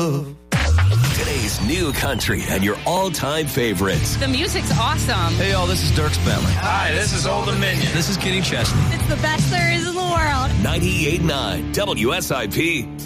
Today's new country and your all-time favorites. The music's awesome. Hey, y'all, this is Dirk Bentley. Hi, this is Old Dominion. This is Kenny Chesney. It's the best there is in the world. 98.9 WSIP.